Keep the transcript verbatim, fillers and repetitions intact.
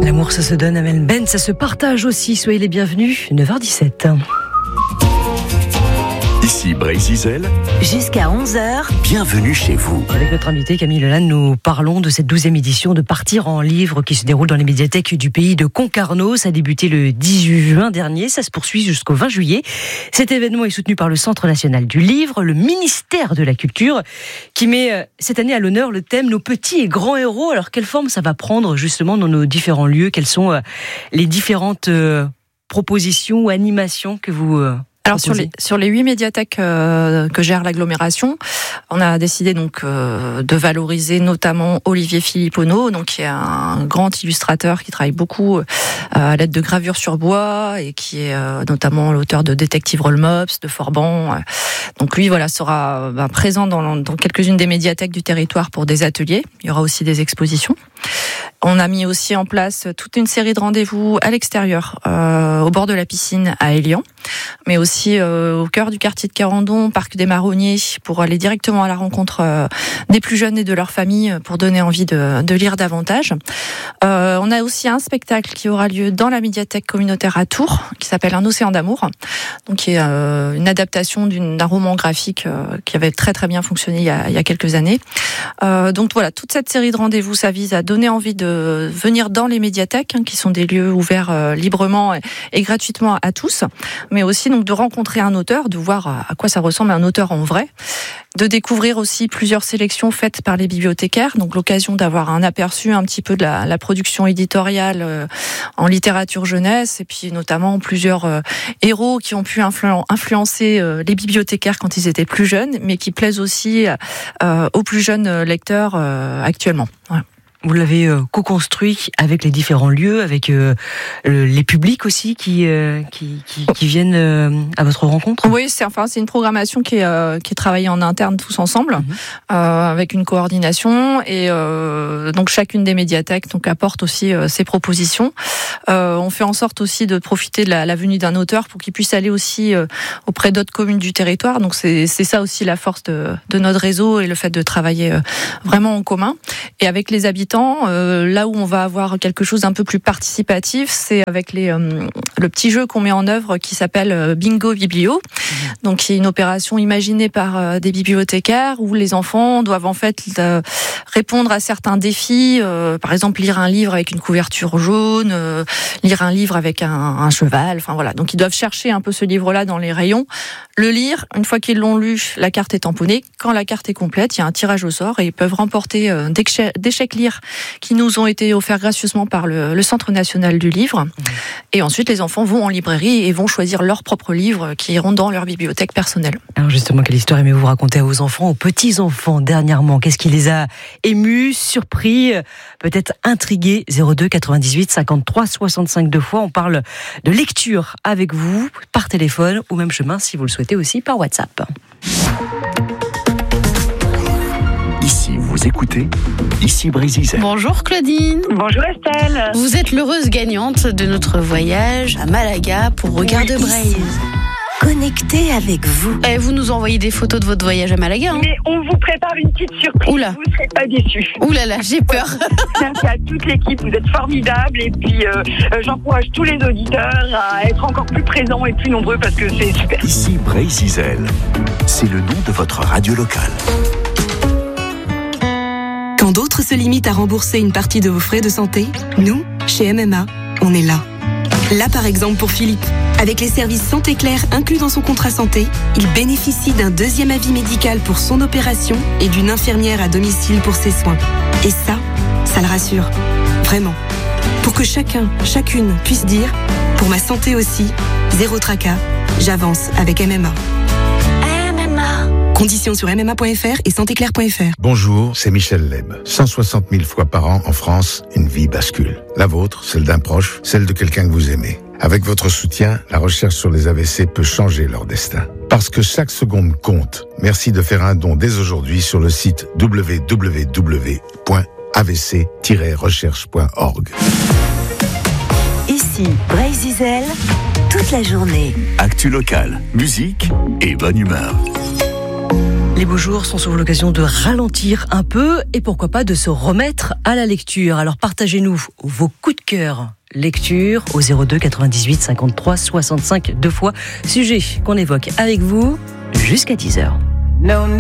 L'amour, ça se donne, Amel Ben, ça se partage aussi. Soyez les bienvenus, neuf heures dix-sept. Ici Brésil. Jusqu'à onze heures. Bienvenue chez vous. Avec notre invité Camille Lelanne, nous parlons de cette douzième édition de Partir en livre qui se déroule dans les médiathèques du pays de Concarneau. Ça a débuté le dix-huit juin dernier, ça se poursuit jusqu'au vingt juillet. Cet événement est soutenu par le Centre national du livre, le ministère de la Culture, qui met cette année à l'honneur le thème « Nos petits et grands héros ». Alors quelle forme ça va prendre justement dans nos différents lieux? Quelles sont les différentes propositions ou animations que vous... Alors sur les sur les huit médiathèques euh, que gère l'agglomération, on a décidé donc euh, de valoriser notamment Olivier Philipponneau, donc qui est un grand illustrateur qui travaille beaucoup euh, à l'aide de gravures sur bois et qui est euh, notamment l'auteur de Détective Roll-Mops, de Forban. Donc lui voilà sera bah, présent dans, dans quelques-unes des médiathèques du territoire pour des ateliers. Il y aura aussi des expositions. On a mis aussi en place toute une série de rendez-vous à l'extérieur, euh, au bord de la piscine à Élian, mais aussi euh, au cœur du quartier de Carandon, parc des Marronniers, pour aller directement à la rencontre euh, des plus jeunes et de leurs familles pour donner envie de, de lire davantage. Euh, on a aussi un spectacle qui aura lieu dans la médiathèque communautaire à Tours, qui s'appelle Un océan d'amour, donc qui est euh, une adaptation d'une, d'un roman graphique euh, qui avait très très bien fonctionné il y a, il y a quelques années. Euh, donc voilà, toute cette série de rendez-vous, ça vise à donner envie de venir dans les médiathèques, hein, qui sont des lieux ouverts euh, librement et, et gratuitement à tous, mais aussi donc de rencontrer un auteur, de voir à, à quoi ça ressemble un auteur en vrai, de découvrir aussi plusieurs sélections faites par les bibliothécaires, donc l'occasion d'avoir un aperçu un petit peu de la, la production éditoriale euh, en littérature jeunesse, et puis notamment plusieurs euh, héros qui ont pu influ- influencer euh, les bibliothécaires quand ils étaient plus jeunes, mais qui plaisent aussi euh, aux plus jeunes lecteurs euh, actuellement. Voilà. Vous l'avez euh, co-construit avec les différents lieux, avec euh, les publics aussi qui euh, qui, qui, qui viennent euh, à votre rencontre. Oui, c'est enfin c'est une programmation qui est euh, qui est travaillée en interne tous ensemble, mmh. euh, avec une coordination, et euh, donc chacune des médiathèques donc apporte aussi euh, ses propositions. Euh, on fait en sorte aussi de profiter de la, la venue d'un auteur pour qu'il puisse aller aussi euh, auprès d'autres communes du territoire. Donc c'est c'est ça aussi la force de de notre réseau et le fait de travailler euh, vraiment en commun et avec les habitants. Euh, là où on va avoir quelque chose d'un peu plus participatif, c'est avec les, euh, le petit jeu qu'on met en œuvre qui s'appelle euh, Bingo Biblio. Mmh. Donc, c'est une opération imaginée par euh, des bibliothécaires où les enfants doivent en fait euh, répondre à certains défis. Euh, par exemple, lire un livre avec une couverture jaune, euh, lire un livre avec un, un cheval. Enfin voilà. Donc, ils doivent chercher un peu ce livre-là dans les rayons, le lire. Une fois qu'ils l'ont lu, la carte est tamponnée. Quand la carte est complète, il y a un tirage au sort et ils peuvent remporter euh, des, chèques, des chèques lire qui nous ont été offerts gracieusement par le, le Centre national du livre. Mmh. Et ensuite, les enfants vont en librairie et vont choisir leurs propres livres qui iront dans leur bibliothèque personnelle. Alors justement, quelle histoire aimez-vous raconter à vos enfants, aux petits-enfants dernièrement? Qu'est-ce qui les a émus, surpris, peut-être intrigués? zéro deux quatre-vingt-dix-huit cinquante-trois soixante-cinq deux fois. On parle de lecture avec vous, par téléphone ou même chemin, si vous le souhaitez aussi, par WhatsApp. Ici, vous écoutez, ici Brésil. Bonjour Claudine. Bonjour Estelle. Vous êtes l'heureuse gagnante de notre voyage à Malaga pour Regard de Braise. Connecté avec vous. Et vous nous envoyez des photos de votre voyage à Malaga, hein? Mais on vous prépare une petite surprise. Oula. Vous ne serez pas déçus. Ouh là là, j'ai peur. Merci à toute l'équipe, vous êtes formidables. Et puis euh, j'encourage tous les auditeurs à être encore plus présents et plus nombreux parce que c'est super. Ici Brésil, c'est le nom de votre radio locale. Quand d'autres se limitent à rembourser une partie de vos frais de santé, nous, chez M M A, on est là. Là par exemple pour Philippe. Avec les services Santé Claire inclus dans son contrat santé, il bénéficie d'un deuxième avis médical pour son opération et d'une infirmière à domicile pour ses soins. Et ça, ça le rassure. Vraiment. Pour que chacun, chacune puisse dire, pour ma santé aussi, zéro tracas, j'avance avec M M A. M M A. Conditions sur m m a point f r et santé claire point f r. Bonjour, c'est Michel Leb. cent soixante mille fois par an en France, une vie bascule. La vôtre, celle d'un proche, celle de quelqu'un que vous aimez. Avec votre soutien, la recherche sur les A V C peut changer leur destin. Parce que chaque seconde compte. Merci de faire un don dès aujourd'hui sur le site w w w point a v c tiret recherche point org. Ici, Brésil, toute la journée. Actu locale, musique et bonne humeur. Les beaux jours sont souvent l'occasion de ralentir un peu et pourquoi pas de se remettre à la lecture. Alors partagez-nous vos coups de cœur lecture au zéro deux quatre-vingt-dix-huit cinquante-trois soixante-cinq deux fois. Sujet qu'on évoque avec vous jusqu'à dix heures. No